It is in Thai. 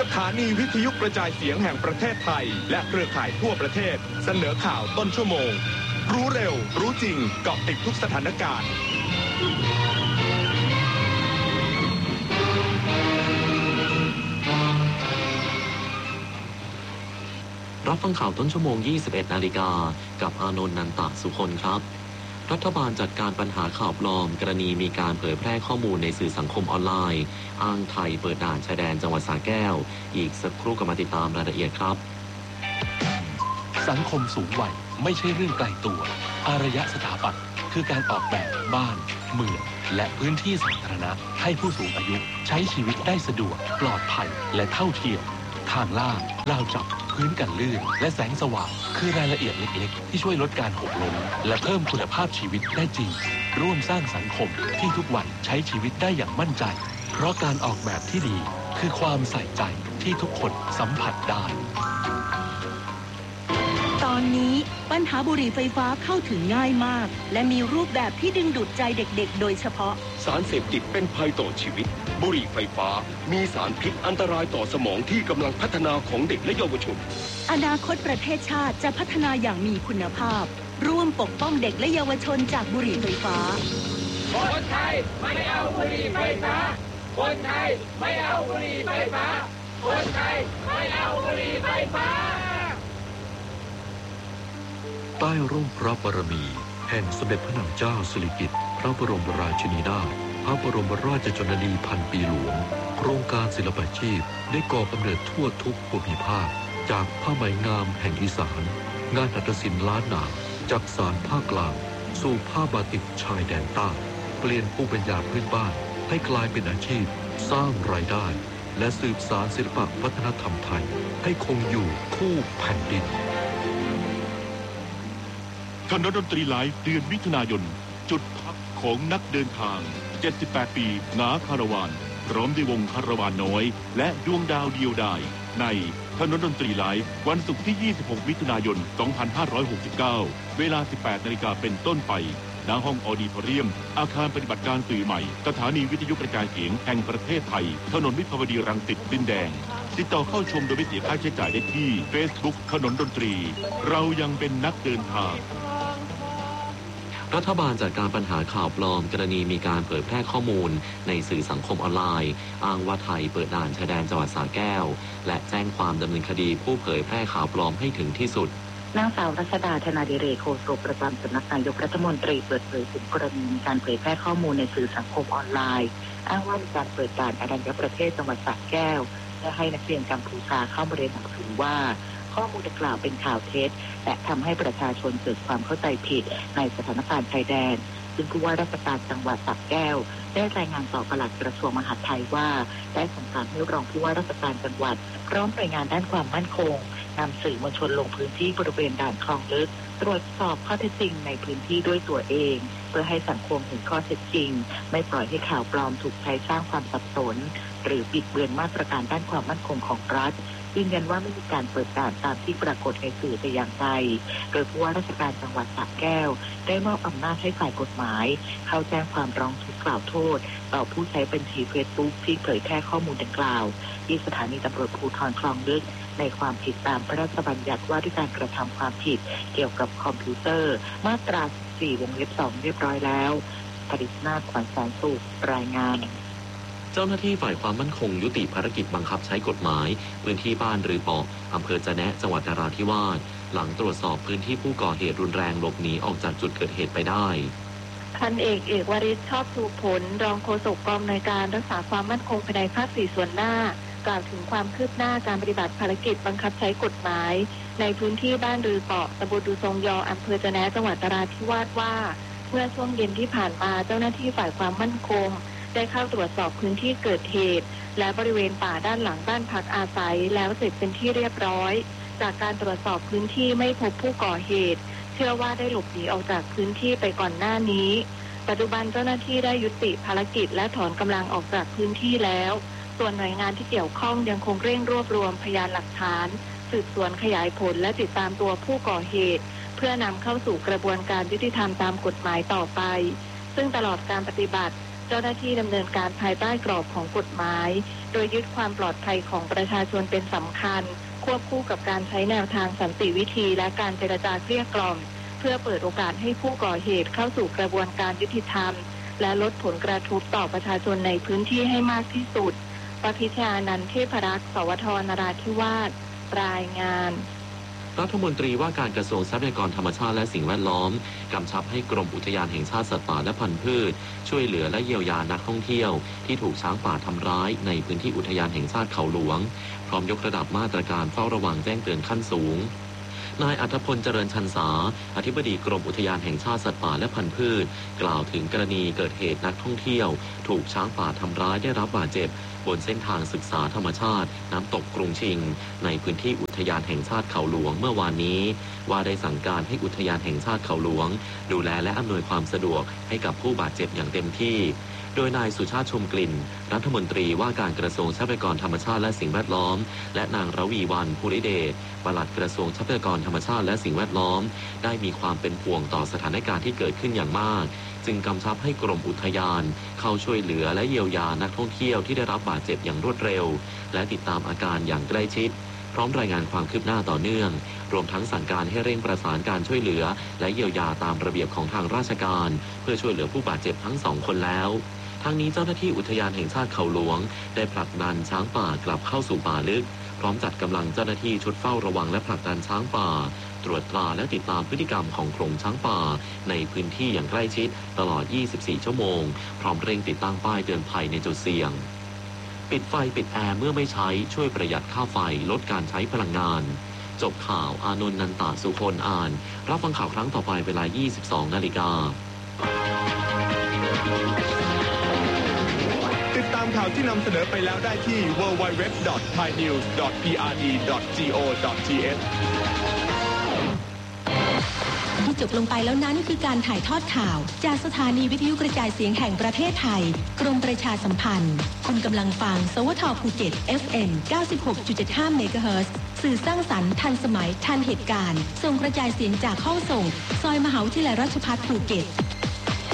ถานีวิทยุกระจายเสียงแห่งประเทศไทยและเครือข่ายทั่วประเทศเสนอข่าวต้นชั่วโมงรู้เร็วรู้จริงเกาะติดทุกสถานการณ์รับฟังข่าวต้นชั่วโมง 21 นาฬิกากับอานนท์นันตะสุคนครับรัฐบาลจัดการปัญหาข่าวปลอมกรณีมีการเผยแพร่ข้อมูลในสื่อสังคมออนไลน์อ้างไทยเปิดด่านชายแดนจังหวัดสระแก้วอีกสักครู่ก็มาติดตามรายละเอียดครับสังคมสูงวัยไม่ใช่เรื่องไกลตัวอารยสถาปัตย์คือการออกแบบบ้านเมืองและพื้นที่สาธารณะให้ผู้สูงอายุใช้ชีวิตได้สะดวกปลอดภัยและเท่าเทียมทางลาดราวจับพื้นกันลื่นและแสงสว่างคือรายละเอียดเล็กๆที่ช่วยลดการหกล้มและเพิ่มคุณภาพชีวิตได้จริงร่วมสร้างสังคมที่ทุกวันใช้ชีวิตได้อย่างมั่นใจเพราะการออกแบบที่ดีคือความใส่ใจที่ทุกคนสัมผัสได้ตอนนี้ปัญหาบุหรี่ไฟฟ้าเข้าถึงง่ายมากและมีรูปแบบที่ดึงดูดใจเด็กๆโดยเฉพาะสารเสพติดเป็นภัยต่อชีวิตบุหรี่ไฟฟ้ามีสารพิษอันตรายต่อสมองที่กำลังพัฒนาของเด็กและเยาวชนอนาคตประเทศชาติจะพัฒนาอย่างมีคุณภาพร่วมปกป้องเด็กและเยาวชนจากบุหรี่ไฟฟ้าคนไทยไม่เอาบุหรี่ไฟฟ้าคนไทยไม่เอาบุหรี่ไฟฟ้าคนไทยไม่เอาบุหรี่ไฟฟ้าใต้ร่มพระบารมีแห่งสมเด็จพระนางเจ้าสิริกิติ์พระบรมราชินีนาถพระบรมราชชนนีพันปีหลวงโครงการศิลปาชีพได้ก่อกำเนิดทั่วทุกภูมิภาคจากผ้าไหมงามแห่งอีสานงานหัตถศิลป์ล้านนาจากสารภาคกลางสู่ผ้าบาติกชายแดนใต้เปลี่ยนภูมิปัญญาพื้นบ้านให้กลายเป็นอาชีพสร้างรายได้และสืบสานศิลปวัฒนธรรมไทยให้คงอยู่คู่แผ่นดินคณะดนตรีไลฟ์เดือนมิถุนายนจุดพักของนักเดินทาง78ปีหงาคาราวานพร้อมด้วยวงคาราวานน้อยและดวงดาวเดียวดายในคณะดนตรีไลฟ์วันศุกร์ที่26มิถุนายน2569เวลา 18 นาฬิกาเป็นต้นไปณห้องออดิทอเรียมอาคารปฏิบัติการสื่อใหม่สถานีวิทยุกระจายเสียงแห่งประเทศไทยถนนวิภาวดีรังสิตดินแดงติดต่อเข้าชมโดยไม่เสียค่าใช้จ่ายได้ที่ Facebook ถนนดนตรีเรายังเป็นนักเดินทางรัฐบาลจัดการปัญหาข่าวปลอมกรณีมีการเผยแพร่ข้อมูลในสื่อสังคมออนไลน์อ้างว่าไทยเปิดด่านชายแดนจังหวัดสระแก้วและแจ้งความดำเนินคดีผู้เผยแพร่ข่าวปลอมให้ถึงที่สุดนางสาวรัชดาธนาดิเรกโฆษกประจำสำนักนายกรัฐมนตรีเปิดเผยถึงกรณีมีการเผยแพร่ข้อมูลในสื่อสังคมออนไลน์อ้างว่ามีการเปิดด่านอรัญญประเทศจังหวัดสระแก้วและให้นักเรียนกัมพูชาเข้ามาเรียนหนังสือว่าข้อมูลดังกล่าวเป็นข่าวเท็จและทำให้ประชาชนเกิดความเข้าใจผิดในสถานการณ์ชายแดนซึ่งผู้ว่าราชการจังหวัดสระแก้วได้รายงานต่อปลัดกระทรวงมหาดไทยว่าได้สั่งการให้รองผู้ว่าราชการจังหวัดพร้อมหน่วยงานด้านความมั่นคงนำสื่อมวลชนลงพื้นที่บริเวณด่านคลองลึกตรวจสอบข้อเท็จจริงในพื้นที่ด้วยตัวเองเพื่อให้สังคมเห็นข้อเท็จจริงไม่ปล่อยให้ข่าวปลอมถูกใช้สร้างความสับสนหรือบิดเบือนมาตรการด้านความมั่นคงของรัฐยืนยันว่าไม่มีการเปิดด่านตามที่ปรากฏในสื่อแต่อย่างใดโดยผู้ว่าราชการจังหวัดสระแก้วได้มอบอำนาจให้ฝ่ายกฎหมายเข้าแจ้งความร้องทุกข์กล่าวโทษต่อผู้ใช้บัญชีเฟซบุ๊กที่เผยแพร่ข้อมูลดังกล่าวที่สถานีตำรวจภูธรคลองลึกในความผิดตามพระราชบัญญัติว่าด้วยการกระทำความผิดเกี่ยวกับคอมพิวเตอร์มาตรา4 วงเล็บ 2เรียบร้อยแล้วปริศนาถขวัญแสนสุขรายงานเจ้าหน้าที่ฝ่ายความมั่นคงยุติภารกิจบังคับใช้กฎหมายพื้นที่บ้านรือปออำเภอจะแนะจังหวัดนราธิวาสหลังตรวจสอบพื้นที่ผู้ก่อเหตุรุนแรงหลบหนีออกจากจุดเกิดเหตุไปได้พันเอกวริศชอบชูผลรองโฆษกกองอำนวยการรักษาความมั่นคงภายในภาค 4ส่วนหน้ากล่าวถึงความคืบหน้าการปฏิบัติภารกิจบังคับใช้กฎหมายในพื้นที่บ้านรือเปาะตำบลดูทรงยออำเภอจะแนะจังหวัดนราธิวาสว่าเมื่อช่วงเย็นที่ผ่านมาเจ้าหน้าที่ฝ่ายความมั่นคงได้เข้าตรวจสอบพื้นที่เกิดเหตุและบริเวณป่าด้านหลังบ้านพักอาศัยแล้วเสร็จเป็นที่เรียบร้อยจากการตรวจสอบพื้นที่ไม่พบผู้ก่อเหตุเชื่อว่าได้หลบหนีออกจากพื้นที่ไปก่อนหน้านี้ปัจจุบันเจ้าหน้าที่ได้ยุติภารกิจและถอนกำลังออกจากพื้นที่แล้วส่วนหน่วยงานที่เกี่ยวข้องยังคงเร่งรวบรวมพยานหลักฐานสืบสวนขยายผลและติดตามตัวผู้ก่อเหตุเพื่อนำเข้าสู่กระบวนการยุติธรรมตามกฎหมายต่อไปซึ่งตลอดการปฏิบัติเจ้าหน้าที่ดำเนินการภายใต้กรอบของกฎหมายโดยยึดความปลอดภัยของประชาชนเป็นสำคัญควบคู่กับการใช้แนวทางสันติวิธีและการเจรจาเกลี้ยกล่อมเพื่อเปิดโอกาสให้ผู้ก่อเหตุเข้าสู่กระบวนการยุติธรรมและลดผลกระทบต่อประชาชนในพื้นที่ให้มากที่สุดปพิชานันท์ เทพรักษ์ สวท นราธิวาสรายงานรัฐมนตรีว่าการกระทรวงทรัพยากรธรรมชาติและสิ่งแวดล้อมกำชับให้กรมอุทยานแห่งชาติสัตว์ป่าและพันธุ์พืชช่วยเหลือและเยียวยานักท่องเที่ยวที่ถูกช้างป่าทำร้ายในพื้นที่อุทยานแห่งชาติเขาหลวงพร้อมยกระดับมาตรการเฝ้าระวังแจ้งเตือนขั้นสูงนายอัธพลเจริญชันษาอธิบดีกรมอุทยานแห่งชาติสัตว์ป่าและพันธุ์พืชกล่าวถึงกรณีเกิดเหตุนักท่องเที่ยวถูกช้างป่าทำร้ายได้รับบาดเจ็บบนเส้นทางศึกษาธรรมชาติน้ำตกกรุงชิงในพื้นที่อุทยานแห่งชาติเขาหลวงเมื่อวานนี้ว่าได้สั่งการให้อุทยานแห่งชาติเขาหลวงดูแลและอำนวยความสะดวกให้กับผู้บาดเจ็บอย่างเต็มที่โดยนายสุชาติชมกลิ่นรัฐมนตรีว่าการกระทรวงทรัพยากรธรรมชาติและสิ่งแวดล้อมและนางระวีวรรณ ภูริเดชปลัดกระทรวงทรัพยากรธรรมชาติและสิ่งแวดล้อมได้มีความเป็นห่วงต่อสถานการณ์ที่เกิดขึ้นอย่างมากจึงกำชับให้กรมอุทยานเข้าช่วยเหลือและเยียวยานักท่องเที่ยวที่ได้รับบาดเจ็บอย่างรวดเร็วและติดตามอาการอย่างใกล้ชิดพร้อมรายงานความคืบหน้าต่อเนื่องรวมทั้งสั่งการให้เร่งประสานการช่วยเหลือและเยียวยาตามระเบียบของทางราชการเพื่อช่วยเหลือผู้บาดเจ็บทั้ง2 คนแล้วทั้งนี้เจ้าหน้าที่อุทยานแห่งชาติเขาหลวงได้ผลักดันช้างป่ากลับเข้าสู่ป่าลึกพร้อมจัดกำลังเจ้าหน้าที่ชุดเฝ้าระวังและผลักดันช้างป่าตรวจตราและติดตามพฤติกรรมของโขลงช้างป่าในพื้นที่อย่างใกล้ชิดตลอด 24 ชั่วโมงพร้อมเร่งติดตั้งป้ายเตือนภัยในจุดเสี่ยงปิดไฟปิดแอร์เมื่อไม่ใช้ช่วยประหยัดค่าไฟลดการใช้พลังงานจบข่าวอานนท์ นันตะ สุคนอ่านรับฟังข่าวครั้งต่อไปเวลา 22 นาฬิกาติดตามข่าวที่นำเสนอไปแล้วได้ที่ www.thainews.prd.go.th ที่จบลงไปแล้วนั้นคือการถ่ายทอดข่าวจากสถานีวิทยุกระจายเสียงแห่งประเทศไทยกรมประชาสัมพันธ์คุณกำลังฟังสวท.ภูเก็ต FM 96.75 เมกะเฮิรตซ์สื่อสร้างสรรค์ทันสมัยทันเหตุการณ์ส่งกระจายเสียงจากห้องส่งซอยมหาวิทยาลัยราชภัฏภูเก็ต